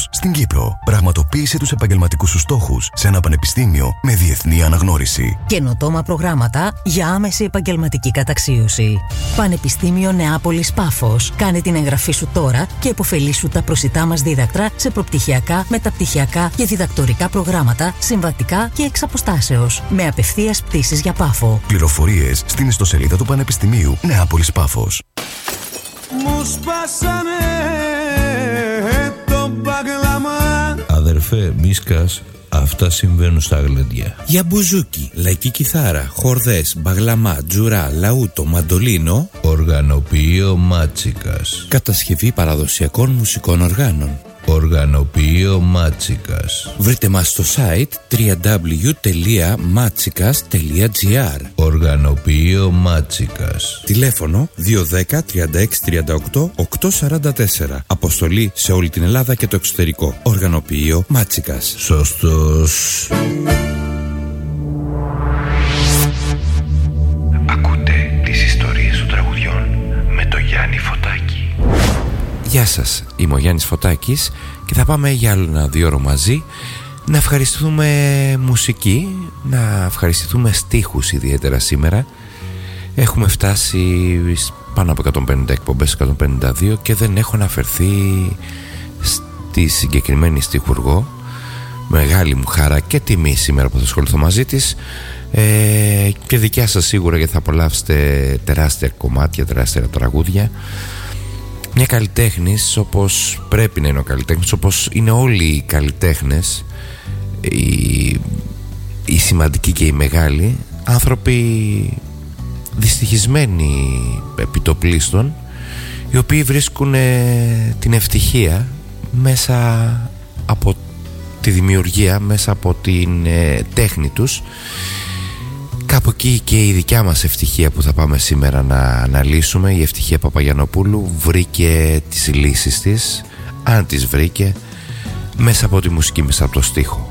στην Κύπρο. Πραγματοποίησε τους επαγγελματικούς σου στόχους σε ένα πανεπιστήμιο με διεθνή αναγνώριση. Καινοτόμα προγράμματα για άμεση επαγγελματική καταξίωση. Πανεπιστήμιο Νεάπολης Πάφος. Κάνε την εγγραφή σου τώρα και επωφελήσου τα προσιτά μας δίδακτρα σε προπτυχιακά, μεταπτυχιακά και διδακτορικά προγράμματα, συμβατικά και εξ αποστάσεως. Με απευθείας πτήσεις για Πάφο. Πληροφορίες στην ιστοσελίδα του Πανεπιστημίου Νεάπολης Πάφος. Μου σπάσανε το μπαγλαμά. Αδερφέ, μη σκάς. Αυτά συμβαίνουν στα γλέντια. Για μπουζούκι, λαϊκή κιθάρα, χορδές, μπαγλαμά, τζουρά, λαούτο, μαντολίνο. Οργανοποιείο Μάτσικας. Κατασκευή παραδοσιακών μουσικών οργάνων. Οργανοποιείο Μάτσικας. Βρείτε μας στο site www.matsikas.gr. Οργανοποιείο Μάτσικας. Τηλέφωνο 210 36 38 844. Αποστολή σε όλη την Ελλάδα και το εξωτερικό. Οργανοποιείο Μάτσικας. Σωστός. Ακούτε τις ιστορίες των τραγουδιών με το Γιάννη Φωτάκη. Γεια σας, είμαι ο Γιάννης Φωτάκης και θα πάμε για άλλο ένα 2 ώρο μαζί να ευχαριστούμε μουσική, να ευχαριστηθούμε στίχους ιδιαίτερα σήμερα. Έχουμε φτάσει πάνω από 150 εκπομπές, 152 και δεν έχω αναφερθεί στη συγκεκριμένη στιχουργό. Μεγάλη μου χαρά και τιμή σήμερα που θα ασχοληθώ μαζί της και δικιά σας σίγουρα, γιατί θα απολαύσετε τεράστια κομμάτια, τεράστια τραγούδια. Μια καλλιτέχνης όπως πρέπει να είναι ο καλλιτέχνης, όπως είναι όλοι οι καλλιτέχνες, οι σημαντικοί και οι μεγάλοι, άνθρωποι δυστυχισμένοι επιτοπλίστων, οι οποίοι βρίσκουν την ευτυχία μέσα από τη δημιουργία, μέσα από την τέχνη τους. Κάπου εκεί και η δικιά μας ευτυχία που θα πάμε σήμερα να αναλύσουμε, η Ευτυχία Παπαγιαννοπούλου, βρήκε τις λύσεις της, αν τις βρήκε, μέσα από τη μουσική, μέσα από το στίχο.